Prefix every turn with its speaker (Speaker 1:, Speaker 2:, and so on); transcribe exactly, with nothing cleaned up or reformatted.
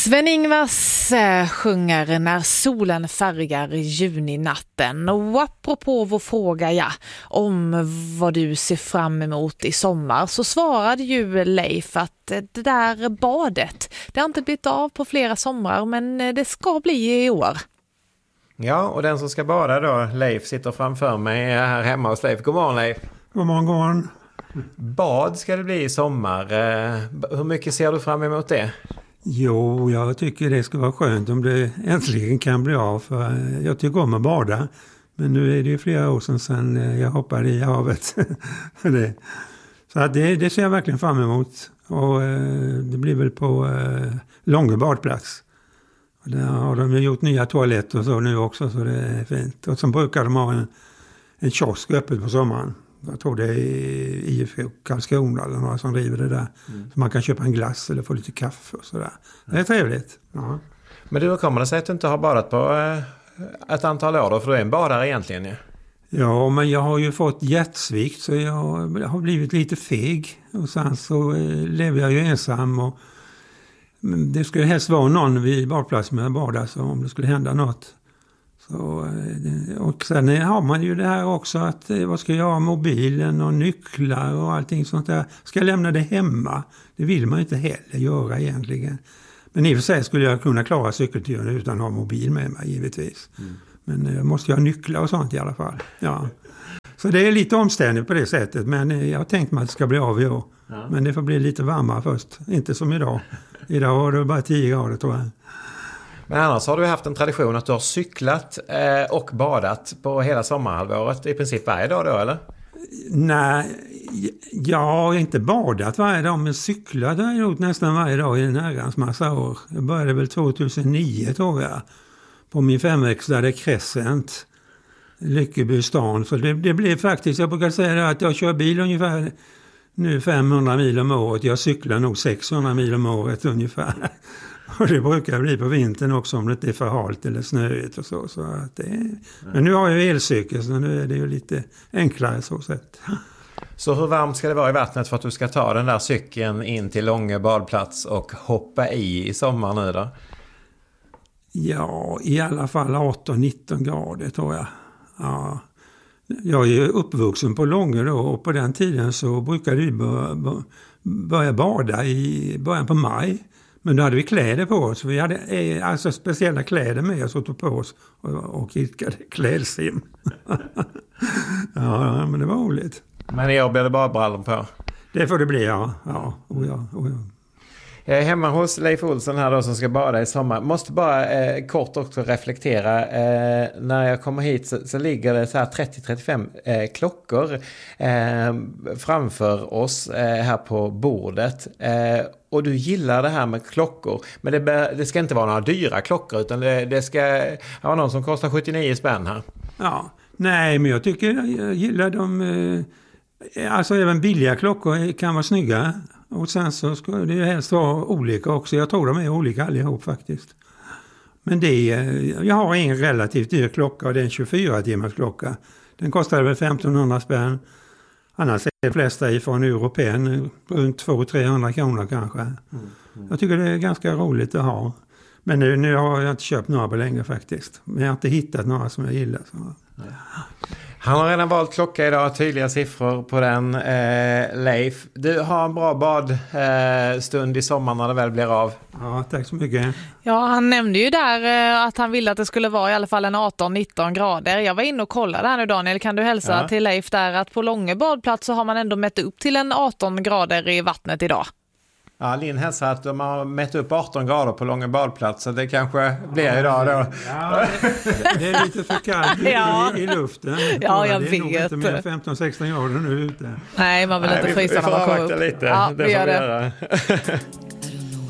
Speaker 1: Sven-Ingvars äh, sjunger När solen färgar juninatten. Och apropå vår fråga ja, om vad du ser fram emot i sommar, så svarade ju Leif att det där badet, det har inte blivit av på flera somrar, men det ska bli i år.
Speaker 2: Ja, och den som ska bada då, Leif, sitter framför mig här hemma hos Leif. God morgon, Leif.
Speaker 3: God morgon, god morgon.
Speaker 2: Bad ska det bli i sommar. Hur mycket ser du fram emot det?
Speaker 3: Jo, jag tycker det ska vara skönt om det äntligen kan bli av. För jag tycker om att bada. Men nu är det ju flera år sedan, sedan jag hoppade i havet. det. Så att det, det ser jag verkligen fram emot. Och det blir väl på Långe badplats. Och där har de ju gjort nya toaletter och så nu också, så det är fint. Och så brukar de ha en, en kiosk öppet på sommaren. Jag tror det är I F K Karlskrona eller några som driver det där. Mm. Så man kan köpa en glass eller få lite kaffe och sådär. Det är trevligt. Ja.
Speaker 2: Men du, kommer det sig att du inte har badat på eh, ett antal år då? För du är en badare egentligen ju.
Speaker 3: Ja, men jag har ju fått hjärtsvikt så jag har blivit lite feg. Och sen så eh, lever jag ju ensam och det skulle helst vara någon vid badplatsen med att bada så om det skulle hända något. Så, och sen har man ju det här också att vad ska jag ha, mobilen och nycklar och allting sånt där. Ska jag lämna det hemma? Det vill man inte heller göra egentligen. Men i och för sig skulle jag kunna klara cykelturen utan att ha mobil med mig givetvis. Mm. Men jag måste ju ha nycklar och sånt i alla fall. Ja. Så det är lite omständigt på det sättet, men jag har tänkt mig att det ska bli av i år. Ja. Men det får bli lite varmare först, inte som idag. Idag var det bara tio grader tror jag.
Speaker 2: Men annars har du haft en tradition att du har cyklat eh, och badat på hela sommarhalvåret i princip varje dag då, eller?
Speaker 3: Nej, jag har inte badat varje dag, men cyklat har jag gjort nästan varje dag i en herrans massa år. Jag började väl tjugohundranio tror jag, på min femväxlade Crescent, Lyckeby stan. Så det, det blev faktiskt, jag brukar säga att jag kör bil ungefär nu femhundra mil om året. Jag cyklar nog sexhundra mil om året ungefär. Och det brukar bli på vintern också om det inte är för halt eller snöigt och så. så att det är... Men nu har jag elcykel så nu är det ju lite enklare så sätt.
Speaker 2: Så hur varmt ska det vara i vattnet för att du ska ta den där cykeln in till Långe badplats och hoppa i i sommar nu då?
Speaker 3: Ja, i alla fall arton nitton grader tror jag. Ja. Jag är uppvuxen på Långe då och på den tiden så brukade vi börja bada i början på maj. Men då hade vi kläder på oss. Vi hade alltså speciella kläder med oss och tog på oss och, och idkade klädsim. Ja, men det var roligt.
Speaker 2: Men i år blev det bara brallor på?
Speaker 3: Det får det bli, ja. ja, och ja, och ja.
Speaker 2: Jag är hemma hos Leif Olsson här då som ska bada i sommar. Måste bara eh, kort också reflektera. Eh, när jag kommer hit så, så ligger det så här trettio till trettiofem eh, klockor eh, framför oss eh, här på bordet. Eh, och du gillar det här med klockor. Men det, det ska inte vara några dyra klockor utan det, det ska vara någon som kostar sjuttionio spänn här.
Speaker 3: Ja, nej men jag tycker jag gillar de... Eh, alltså även billiga klockor kan vara snygga. Och sen så ska det ju helst vara olika också. Jag tror de är olika allihop faktiskt. Men det är, jag har en relativt dyr klocka och det är en tjugofyra timmars klocka. Den kostar väl femtonhundra spänn. Annars är de flesta ifrån Europen runt två till trehundra kronor kanske. Mm, mm. Jag tycker det är ganska roligt att ha. Men nu, nu har jag inte köpt några på länge faktiskt. Men jag har inte hittat några som jag gillar. Så.
Speaker 2: Nej. Han har redan valt klocka idag, tydliga siffror på den. Eh, Leif, du har en bra badstund eh, i sommar när det väl blir av.
Speaker 3: Ja, tack så mycket.
Speaker 1: Ja, han nämnde ju där eh, att han ville att det skulle vara i alla fall en arton nitton grader. Jag var inne och kollade här nu, Daniel. Kan du hälsa ja. till Leif där att på Långe badplats så har man ändå mätt upp till en arton grader i vattnet idag.
Speaker 2: Ja, Linn hälsar att de har mätt upp arton grader på Långe badplats så det kanske blir ja, idag då.
Speaker 3: Ja, det, det är lite för kallt ja. i, i luften.
Speaker 1: Ja, jag
Speaker 3: det är
Speaker 1: vet.
Speaker 3: nog inte mer femton sexton grader nu ute.
Speaker 1: Nej, man vill Nej, inte frysa när man kommer upp.
Speaker 2: Lite.
Speaker 1: Ja,
Speaker 2: det
Speaker 1: vi gör
Speaker 2: vi
Speaker 1: det.